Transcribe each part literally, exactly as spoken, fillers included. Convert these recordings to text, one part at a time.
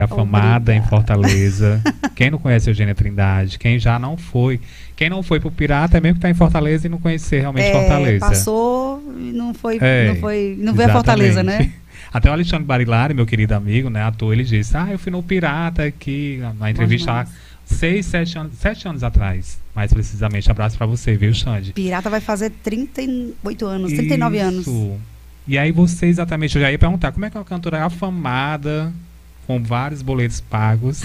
Afamada em Obrigada. Fortaleza. Quem não conhece Eugênia Trindade, quem já não foi, quem não foi pro Pirata é mesmo que tá em Fortaleza e não conhecer realmente É, Fortaleza. passou e não foi, É, não foi, não veio a Fortaleza, né? exatamente. Até o Alexandre Barilari, meu querido amigo, né, ator, ele disse, ah, eu fui no Pirata aqui, na entrevista há seis, sete anos, sete anos atrás, mais precisamente. Abraço pra você, viu, Xande? Pirata vai fazer trinta e oito anos, trinta e nove anos. Isso. E aí você, exatamente, eu já ia perguntar, como é que uma cantora afamada, com vários boletos pagos,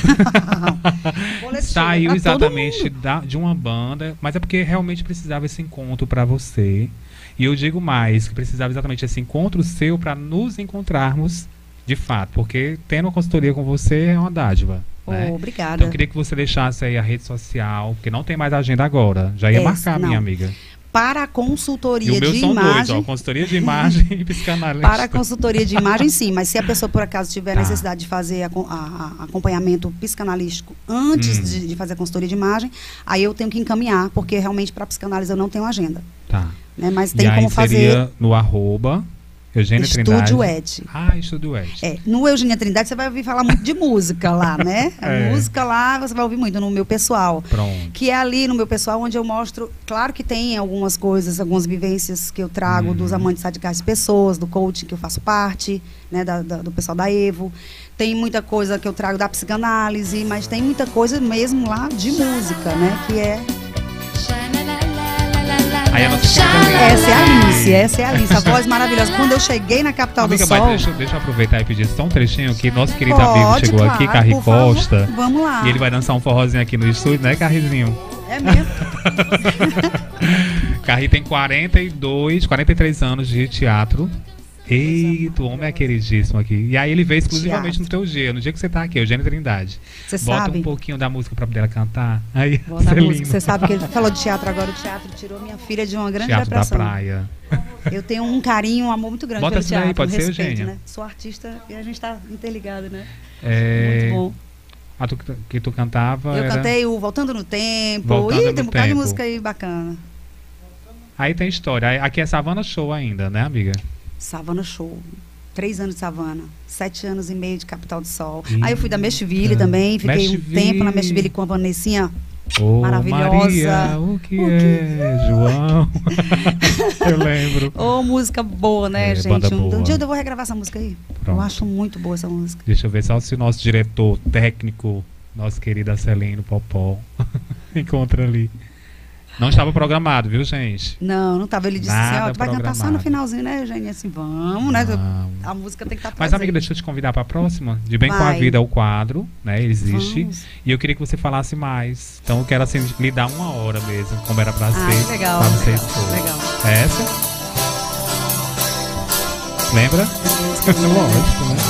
saiu exatamente da, de uma banda, mas é porque realmente precisava esse encontro para você. E eu digo mais, que precisava exatamente esse encontro seu para nos encontrarmos de fato, porque tendo uma consultoria com você é uma dádiva. Oh, né? obrigada. Então eu queria que você deixasse aí a rede social, porque não tem mais agenda agora. Já ia É, marcar, não. minha amiga. Para a consultoria E o meu de são imagem. dois, ó, consultoria de imagem e psicanalista. Para a consultoria de imagem, sim, mas se a pessoa por acaso tiver Tá. necessidade de fazer a, a, a acompanhamento psicanalístico antes Hum. de, de fazer a consultoria de imagem, aí eu tenho que encaminhar, porque realmente para psicanálise eu não tenho agenda. Tá. Né? Mas E tem aí como fazer seria no arroba Eugênia Trindade. Estúdio Ed. Ah, Estúdio Ed. É, no Eugênia Trindade você vai ouvir falar muito de música lá, né? A É. música lá você vai ouvir muito no meu pessoal. Pronto. Que é ali no meu pessoal onde eu mostro, claro que tem algumas coisas, algumas vivências que eu trago Uhum. dos amantes radicais de pessoas, do coaching que eu faço parte, né, da, da- do pessoal da Evo. Tem muita coisa que eu trago da psicanálise, mas tem muita coisa mesmo lá de música, né? Que é... Aí a nossa Essa é a Alice, essa é a Alice, a voz maravilhosa. Quando eu cheguei na capital Amiga, do mas Sol... deixa, deixa eu aproveitar e pedir só um trechinho que nosso querido Pode, amigo chegou claro, aqui, Carri por favor. Costa. Vamos lá. E ele vai dançar um forrozinho aqui no estúdio, né, Carrizinho? É mesmo? Carri tem quarenta e dois, quarenta e três anos de teatro. Eita, o homem é queridíssimo aqui. E aí ele veio exclusivamente Teatro. no teu dia, no dia que você tá aqui, Eugênia Trindade. Você Bota sabe? um pouquinho da música pra poder ela cantar. Aí, Bota a Celino. música. Você sabe que ele falou de teatro agora. O teatro tirou minha filha de uma grande Teatro da depressão. praia. Eu tenho um carinho, um amor muito grande Bota pelo essa daí, teatro. pode um ser, respeito, Eugênia? né? Sou artista e a gente tá interligado, né? É, Muito bom. a tu, que tu cantava Eu era... cantei o Voltando no Tempo. Voltando Ih, no tem um bocado de Tempo. música aí bacana. Aí tem história. Aí- Aqui é Savana Show ainda, né, amiga? Savana Show. Três anos de Savana. Sete anos e meio de Capital do Sol. Eita. Aí eu fui da Meshville também. Fiquei Meshville. um tempo na Meshville com a Vanessinha. Ô, Maravilhosa. Maria, o que O é, João? Eu lembro. Ô, música boa, né, É, gente? banda Um, boa. um dia eu vou regravar essa música aí. Pronto. Eu acho muito boa essa música. Deixa eu ver só se o nosso diretor técnico, nosso querido Acelino Popó, encontra ali. Não estava programado, viu, gente? Não, não tava. Ele disse Nada assim, ó, tu vai cantar só no programado. finalzinho, né, Eugênia? Assim, vamos, né? Vamos. A música tem que estar Mas, amiga, deixa eu te convidar para a próxima. De Bem com a Vai. Vida, o quadro, né? Ele existe. Vamos. E eu queria que você falasse mais. Então, eu quero, assim, lhe dar uma hora mesmo, como era para Ah, ser. que legal. Pra você legal, expor. legal. É essa? Lembra? Lógico, né?